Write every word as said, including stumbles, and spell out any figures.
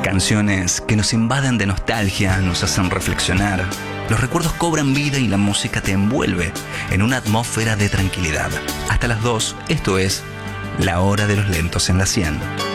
Canciones que nos invaden de nostalgia, nos hacen reflexionar. Los recuerdos cobran vida y la música te envuelve en una atmósfera de tranquilidad. Hasta las dos, esto es La Hora de los Lentos en la cien.